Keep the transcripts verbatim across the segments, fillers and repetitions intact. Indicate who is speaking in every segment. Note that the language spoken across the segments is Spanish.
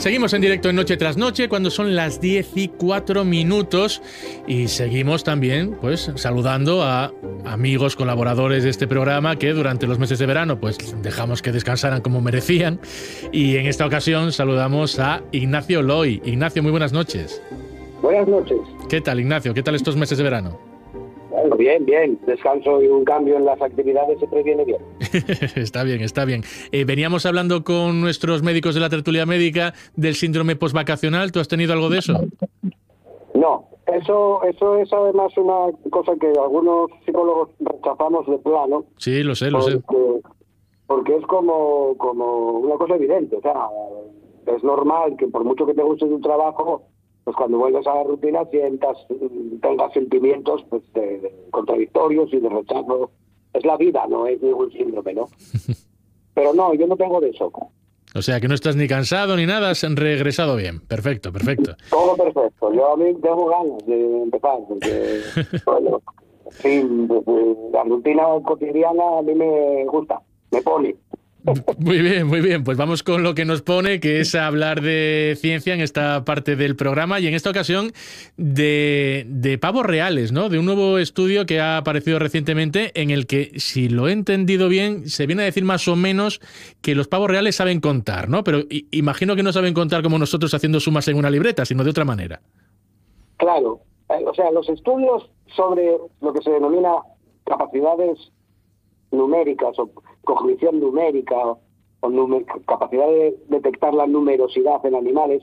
Speaker 1: Seguimos en directo en Noche tras Noche cuando son las diez y cuatro minutos y seguimos también pues saludando a amigos, colaboradores de este programa que durante los meses de verano pues dejamos que descansaran como merecían, y en esta ocasión saludamos a Ignacio Loy. Ignacio, muy buenas noches.
Speaker 2: Buenas noches.
Speaker 1: ¿Qué tal, Ignacio? ¿Qué tal estos meses de verano?
Speaker 2: Bueno, bien, bien. Descanso y un cambio en las actividades siempre viene bien.
Speaker 1: Está bien, está bien. Eh, veníamos hablando con nuestros médicos de la tertulia médica del síndrome postvacacional. ¿Tú has tenido algo de eso?
Speaker 2: No, eso eso es además una cosa que algunos psicólogos rechazamos de plano.
Speaker 1: Sí, lo sé, lo
Speaker 2: porque,
Speaker 1: sé.
Speaker 2: Porque es como, como una cosa evidente. O sea, es normal que por mucho que te guste tu trabajo, pues cuando vuelves a la rutina sientas, tengas sentimientos pues de, de contradictorios y de rechazo. Es la vida, no es ningún síndrome, ¿no? Pero no, yo no tengo de eso.
Speaker 1: O sea, que no estás ni cansado ni nada, has regresado bien. Perfecto, perfecto.
Speaker 2: Todo perfecto. Yo a mí tengo ganas de empezar, porque bueno, sí, la rutina cotidiana a mí me gusta, me pone.
Speaker 1: Muy bien, muy bien. Pues vamos con lo que nos pone, que es hablar de ciencia en esta parte del programa y en esta ocasión de, de pavos reales, ¿no? De un nuevo estudio que ha aparecido recientemente en el que, si lo he entendido bien, se viene a decir más o menos que los pavos reales saben contar, ¿no? Pero imagino que no saben contar como nosotros haciendo sumas en una libreta, sino de otra manera.
Speaker 2: Claro. O sea, los estudios sobre lo que se denomina capacidades numéricas o cognición numérica o, o numer, capacidad de detectar la numerosidad en animales,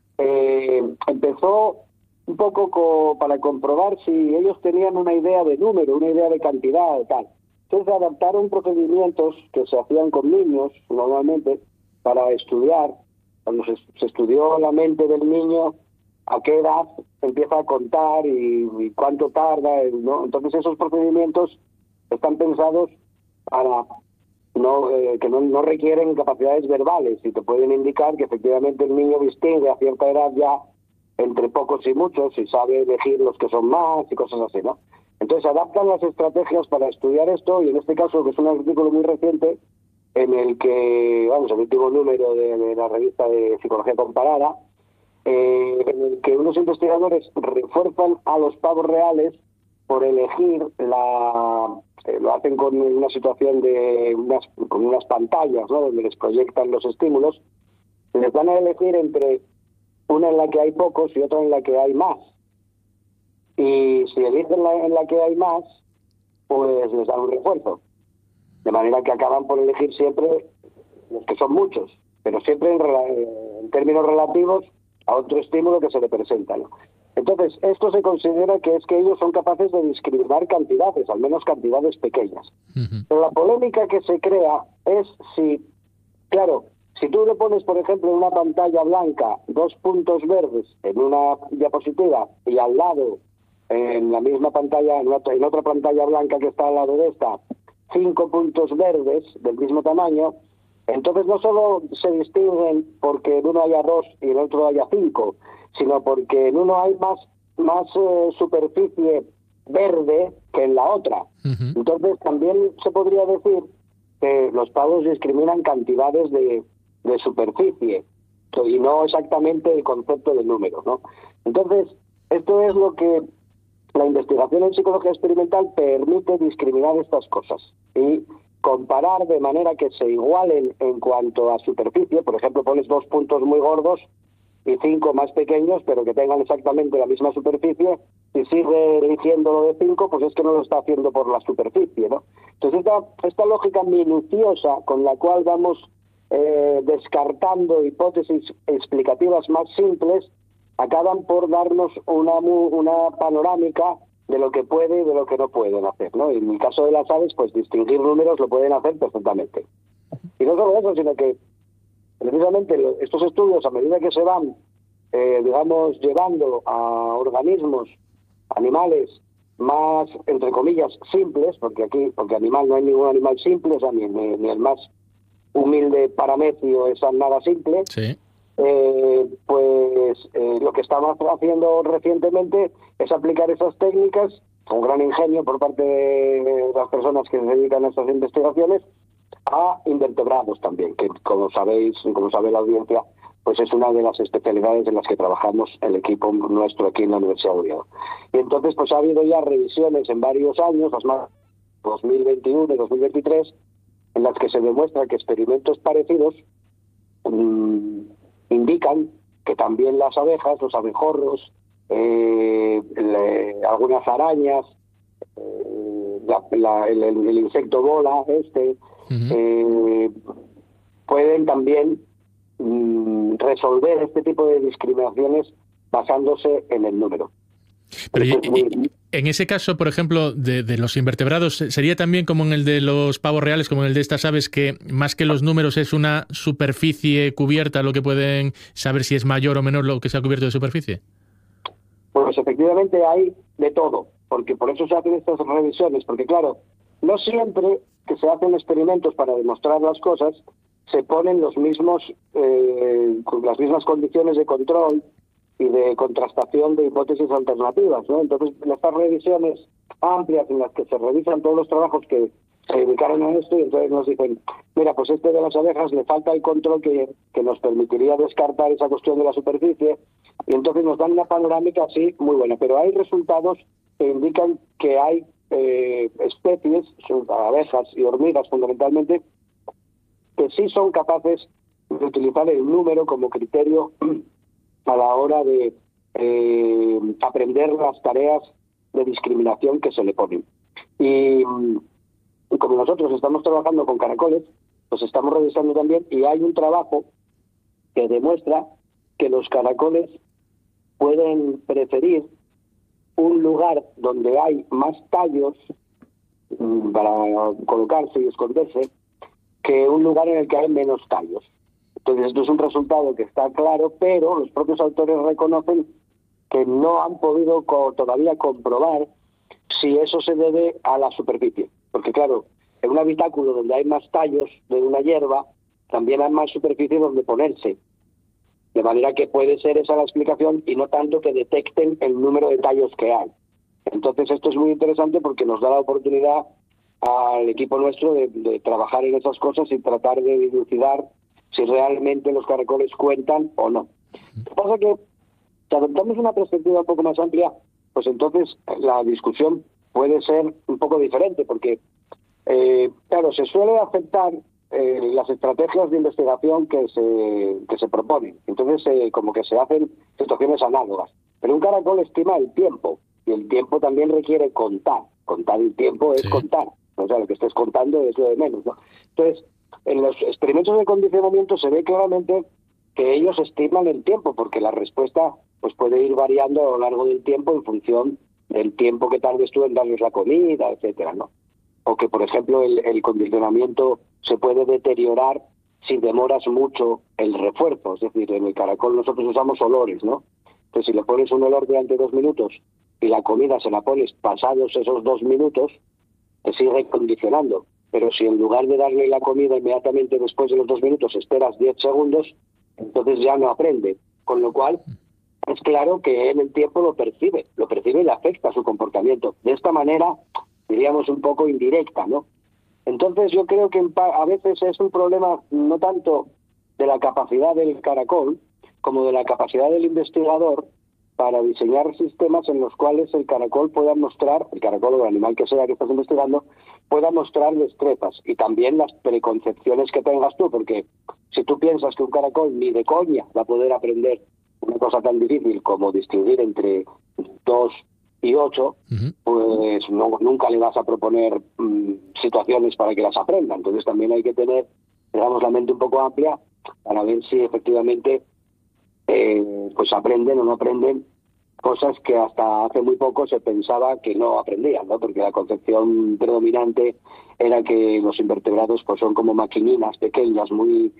Speaker 2: eh, empezó un poco co, para comprobar si ellos tenían una idea de número, una idea de cantidad y tal. Entonces adaptaron procedimientos que se hacían con niños normalmente para estudiar, cuando se, se estudió la mente del niño, a qué edad empieza a contar y, y cuánto tarda, ¿no? Entonces esos procedimientos están pensados para no eh, que no, no requieren capacidades verbales y te pueden indicar que efectivamente el niño distingue a cierta edad ya entre pocos y muchos y sabe elegir los que son más y cosas así, ¿no? Entonces adaptan las estrategias para estudiar esto, y en este caso, que es un artículo muy reciente en el que, vamos, el último número de, de la revista de Psicología Comparada, eh, en el que unos investigadores refuerzan a los pavos reales por elegir la... Eh, lo hacen con una situación de unas, con unas pantallas, ¿no?, donde les proyectan los estímulos, les van a elegir entre una en la que hay pocos y otra en la que hay más. Y si eligen la, en la que hay más, pues les dan un refuerzo. De manera que acaban por elegir siempre los que son muchos, pero siempre en, en términos relativos a otro estímulo que se le presenta, ¿no? Entonces, esto se considera que es que ellos son capaces de discriminar cantidades, al menos cantidades pequeñas. Uh-huh. Pero la polémica que se crea es si, claro, si tú le pones, por ejemplo, en una pantalla blanca dos puntos verdes en una diapositiva y al lado, en la misma pantalla, en otra, en otra pantalla blanca que está al lado de esta, cinco puntos verdes del mismo tamaño, entonces no solo se distinguen porque en uno haya dos y en el otro haya cinco, sino porque en uno hay más más eh, superficie verde que en la otra. Uh-huh. Entonces también se podría decir que los pavos discriminan cantidades de, de superficie y no exactamente el concepto de número, ¿no? Entonces, esto es lo que la investigación en psicología experimental permite, discriminar estas cosas y comparar de manera que se igualen en cuanto a superficie. Por ejemplo, pones dos puntos muy gordos y cinco más pequeños, pero que tengan exactamente la misma superficie, y sigue eligiendo lo de cinco, pues es que no lo está haciendo por la superficie, ¿no? Entonces esta, esta lógica minuciosa con la cual vamos eh, descartando hipótesis explicativas más simples, acaban por darnos una, una panorámica de lo que puede y de lo que no pueden hacer, ¿no? Y en el caso de las aves, pues distinguir números lo pueden hacer perfectamente. Y no solo eso, sino que precisamente estos estudios, a medida que se van, eh, digamos, llevando a organismos, animales más, entre comillas, simples, porque aquí, porque animal no hay ningún animal simple, o sea, ni, ni, ni el más humilde parametrio es nada simple,
Speaker 1: sí.
Speaker 2: eh, pues eh, lo que estamos haciendo recientemente es aplicar esas técnicas con gran ingenio por parte de las personas que se dedican a estas investigaciones, a invertebrados también, que como sabéis, como sabe la audiencia, pues es una de las especialidades en las que trabajamos el equipo nuestro aquí en la Universidad de Oviedo. Y entonces pues ha habido ya revisiones en varios años, las más dos mil veintiuno y dos mil veintitrés, en las que se demuestra que experimentos parecidos mmm, indican que también las abejas, los abejorros, eh, le, algunas arañas, eh, la, la, el, el insecto bola este, uh-huh. eh, pueden también mmm, resolver este tipo de discriminaciones basándose en el número.
Speaker 1: Pero y, y, en ese caso, por ejemplo, de, de los invertebrados, ¿sería también como en el de los pavos reales, como en el de estas aves, que más que los números es una superficie cubierta lo que pueden saber si es mayor o menor lo que se ha cubierto de superficie?
Speaker 2: Pues efectivamente hay de todo, porque por eso se hacen estas revisiones, porque claro, no siempre que se hacen experimentos para demostrar las cosas se ponen los mismos, eh, las mismas condiciones de control y de contrastación de hipótesis alternativas, ¿no? Entonces, estas revisiones amplias en las que se revisan todos los trabajos que se dedicaron a esto, y entonces nos dicen, mira, pues este de las abejas le falta el control que, que nos permitiría descartar esa cuestión de la superficie, y entonces nos dan una panorámica así muy buena, pero hay resultados que indican que hay eh, especies, abejas y hormigas fundamentalmente, que sí son capaces de utilizar el número como criterio a la hora de eh, aprender las tareas de discriminación que se le ponen. Y, y como nosotros estamos trabajando con caracoles, pues estamos revisando también, y hay un trabajo que demuestra que los caracoles pueden preferir un lugar donde hay más tallos mm, para colocarse y esconderse, que un lugar en el que hay menos tallos. Entonces, esto es un resultado que está claro, pero los propios autores reconocen que no han podido co- todavía comprobar si eso se debe a la superficie. Porque, claro, en un habitáculo donde hay más tallos de una hierba, también hay más superficie donde ponerse. De manera que puede ser esa la explicación y no tanto que detecten el número de tallos que hay. Entonces, esto es muy interesante porque nos da la oportunidad al equipo nuestro de, de trabajar en esas cosas y tratar de dilucidar si realmente los caracoles cuentan o no. Lo que pasa es que si adoptamos una perspectiva un poco más amplia, pues entonces la discusión puede ser un poco diferente, porque, eh, claro, se suele aceptar eh, las estrategias de investigación que se, que se proponen. Entonces, eh, como que se hacen situaciones análogas. Pero un caracol estima el tiempo, y el tiempo también requiere contar. Contar el tiempo es sí. contar. O sea, lo que estés contando es lo de menos, ¿no? Entonces, en los experimentos de condicionamiento se ve claramente que ellos estiman el tiempo, porque la respuesta pues puede ir variando a lo largo del tiempo en función del tiempo que tardes tú en darles la comida, etcétera, ¿no? O que, por ejemplo, el, el condicionamiento se puede deteriorar si demoras mucho el refuerzo. Es decir, en el caracol nosotros usamos olores, ¿no? Entonces, si le pones un olor durante dos minutos y la comida se la pones pasados esos dos minutos, te sigue condicionando. Pero si en lugar de darle la comida inmediatamente después de los dos minutos esperas diez segundos, entonces ya no aprende. Con lo cual, es claro que en el tiempo lo percibe, lo percibe y le afecta a su comportamiento. De esta manera, diríamos un poco indirecta, ¿no? Entonces yo creo que a veces es un problema no tanto de la capacidad del caracol, como de la capacidad del investigador para diseñar sistemas en los cuales el caracol pueda mostrar, el caracol o el animal que sea que estás investigando, pueda mostrar destrezas y también las preconcepciones que tengas tú, porque si tú piensas que un caracol ni de coña va a poder aprender una cosa tan difícil como distinguir entre dos y ocho, uh-huh. pues no, nunca le vas a proponer mmm, situaciones para que las aprenda. Entonces también hay que tener, digamos, la mente un poco amplia para ver si efectivamente eh, pues aprenden o no aprenden cosas que hasta hace muy poco se pensaba que no aprendían, ¿no? Porque la concepción predominante era que los invertebrados pues son como maquininas pequeñas, muy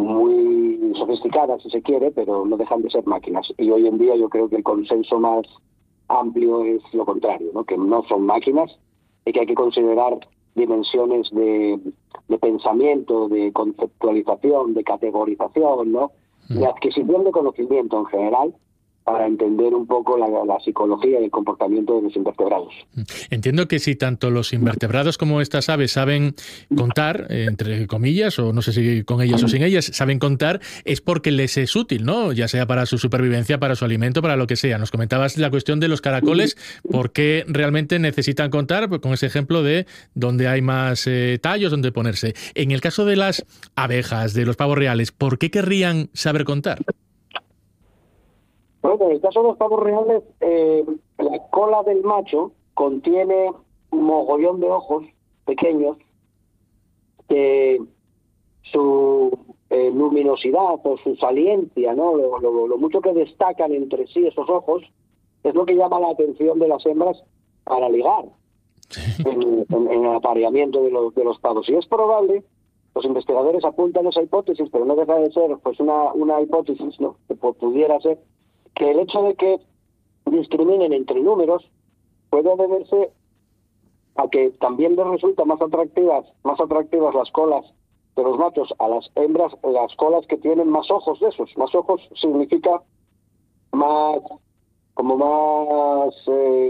Speaker 2: muy sofisticadas si se quiere, pero no dejan de ser máquinas. Y hoy en día yo creo que el consenso más amplio es lo contrario, ¿no? Que no son máquinas y que hay que considerar dimensiones de, de pensamiento, de conceptualización, de categorización, ¿no? De adquisición de conocimiento en general, para entender un poco la, la psicología y el comportamiento de los invertebrados.
Speaker 1: Entiendo que si tanto los invertebrados como estas aves saben contar, entre comillas, o no sé si con ellas o sin ellas, saben contar, es porque les es útil, ¿no? Ya sea para su supervivencia, para su alimento, para lo que sea. Nos comentabas la cuestión de los caracoles, ¿por qué realmente necesitan contar? Pues con ese ejemplo de donde hay más eh, tallos, donde ponerse. En el caso de las abejas, de los pavos reales, ¿por qué querrían saber contar?
Speaker 2: Bueno, en el caso de los pavos reales, eh, la cola del macho contiene un mogollón de ojos pequeños que su eh, luminosidad o su saliencia, ¿no? Lo, lo, lo mucho que destacan entre sí esos ojos, es lo que llama la atención de las hembras para ligar en, en, en el apareamiento de los, de los pavos. Y es probable, los investigadores apuntan esa hipótesis, pero no deja de ser pues una, una hipótesis, ¿no? Que pudiera ser que el hecho de que discriminen entre números puede deberse a que también les resulta más atractivas, más atractivas las colas de los machos a las hembras, las colas que tienen más ojos de esos. Más ojos significa más, como más, eh,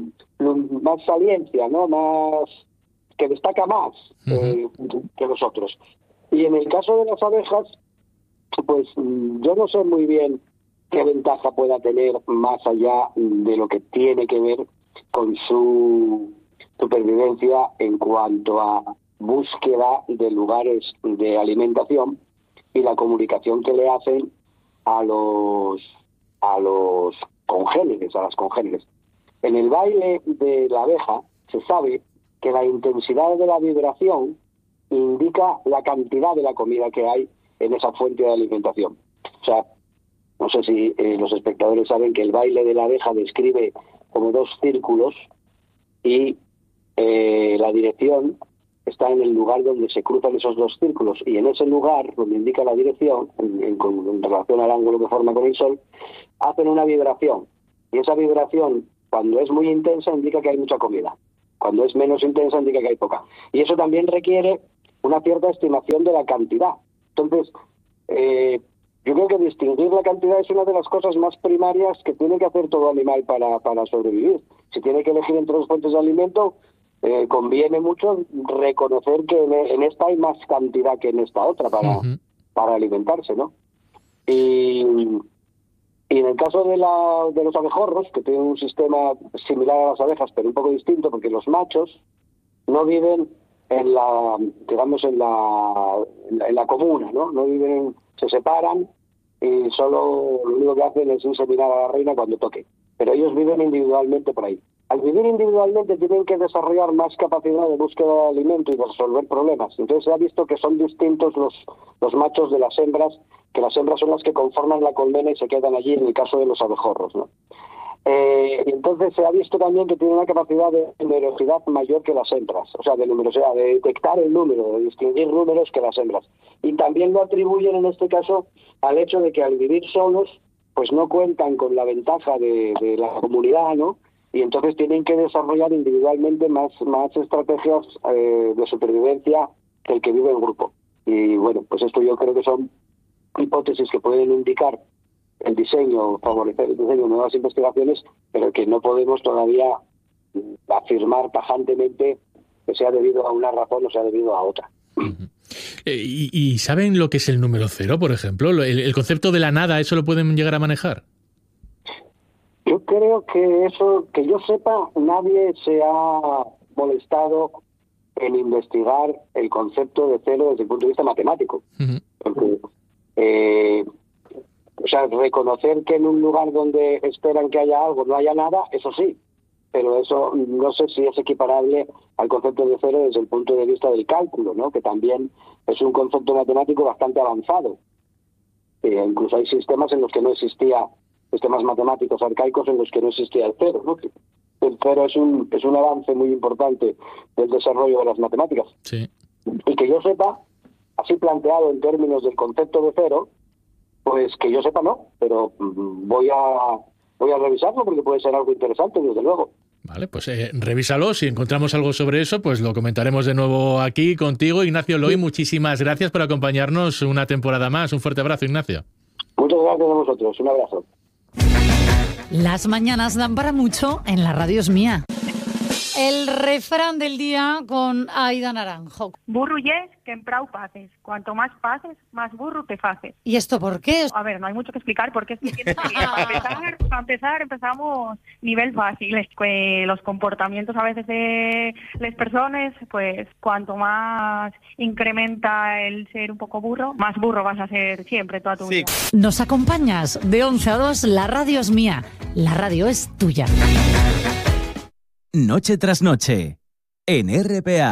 Speaker 2: más saliencia, ¿no? Más, que destaca más eh, uh-huh. que los otros. Y en el caso de las abejas, pues yo no sé muy bien qué ventaja pueda tener más allá de lo que tiene que ver con su supervivencia en cuanto a búsqueda de lugares de alimentación y la comunicación que le hacen a los a los congéneres, a las congéneres. En el baile de la abeja se sabe que la intensidad de la vibración indica la cantidad de la comida que hay en esa fuente de alimentación. O sea, no sé si eh, los espectadores saben que el baile de la abeja describe como dos círculos y eh, la dirección está en el lugar donde se cruzan esos dos círculos, y en ese lugar donde indica la dirección, en, en, en relación al ángulo que forma con el Sol, hacen una vibración, y esa vibración, cuando es muy intensa, indica que hay mucha comida. Cuando es menos intensa, indica que hay poca. Y eso también requiere una cierta estimación de la cantidad. Entonces, eh, yo creo que distinguir la cantidad es una de las cosas más primarias que tiene que hacer todo animal para, para sobrevivir. Si tiene que elegir entre dos fuentes de alimento, eh, conviene mucho reconocer que en, en esta hay más cantidad que en esta otra para, uh-huh. para alimentarse, ¿no? Y, y en el caso de, la, de los abejorros, que tienen un sistema similar a las abejas, pero un poco distinto, porque los machos no viven en la, digamos, en la, en la, en la comuna, ¿no? No viven en, se separan y solo lo único que hacen es inseminar a la reina cuando toque. Pero ellos viven individualmente por ahí. Al vivir individualmente tienen que desarrollar más capacidad de búsqueda de alimento y de resolver problemas. Entonces se ha visto que son distintos los, los machos de las hembras, que las hembras son las que conforman la colmena y se quedan allí en el caso de los abejorros, ¿no? Eh, y entonces se ha visto también que tiene una capacidad de numerosidad mayor que las hembras, o sea, de numerosidad, de detectar el número, de distinguir números que las hembras. Y también lo atribuyen en este caso al hecho de que al vivir solos, pues no cuentan con la ventaja de, de la comunidad, ¿no? Y entonces tienen que desarrollar individualmente más, más estrategias eh, de supervivencia que el que vive en grupo. Y bueno, pues esto yo creo que son hipótesis que pueden indicar el diseño, favorecer el diseño de nuevas investigaciones, pero que no podemos todavía afirmar tajantemente que sea debido a una razón o sea debido a otra.
Speaker 1: Uh-huh. ¿Y, ¿Y saben lo que es el número cero, por ejemplo? ¿El, el concepto de la nada, eso lo pueden llegar a manejar?
Speaker 2: Yo creo que eso, que yo sepa, nadie se ha molestado en investigar el concepto de cero desde el punto de vista matemático. Uh-huh. Porque, eh, o sea, reconocer que en un lugar donde esperan que haya algo no haya nada, eso sí, pero eso no sé si es equiparable al concepto de cero desde el punto de vista del cálculo, ¿no? Que también es un concepto matemático bastante avanzado. Eh, incluso hay sistemas en los que no existía, sistemas matemáticos arcaicos en los que no existía el cero, ¿no? El cero es un, es un avance muy importante del desarrollo de las matemáticas.
Speaker 1: Sí.
Speaker 2: Y que yo sepa, así planteado en términos del concepto de cero, pues que yo sepa no, pero voy a voy a revisarlo porque puede ser algo interesante, desde luego.
Speaker 1: Vale, pues eh, revísalo. Si encontramos algo sobre eso, pues lo comentaremos de nuevo aquí contigo. Ignacio Loy, muchísimas gracias por acompañarnos una temporada más. Un fuerte abrazo, Ignacio.
Speaker 2: Muchas gracias a vosotros. Un abrazo.
Speaker 3: Las mañanas dan para mucho en la radio es mía. El refrán del día con Aida Naranjo.
Speaker 4: Burro yes, que en prau pases. Cuanto más pases, más burro te faces.
Speaker 3: ¿Y esto por qué?
Speaker 4: A ver, no hay mucho que explicar porque es que tienes que, para, empezar, para empezar empezamos nivel fácil. Es que los comportamientos a veces de las personas, pues cuanto más incrementa el ser un poco burro, más burro vas a ser siempre toda tu vida.
Speaker 3: Nos acompañas de once a dos, la radio es mía, la radio es tuya.
Speaker 5: Noche tras noche, en R P A.